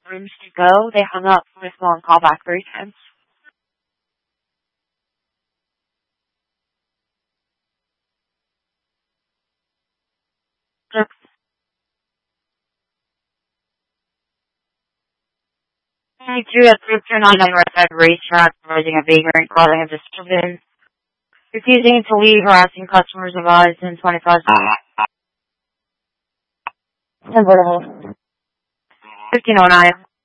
rooms to go. They hung up with one call back 3 times. I drew a picture on the Northside racetrack, causing a vagrant, causing a disturbance, refusing to leave, harassing customers of ours in 25. Convertible. 1509.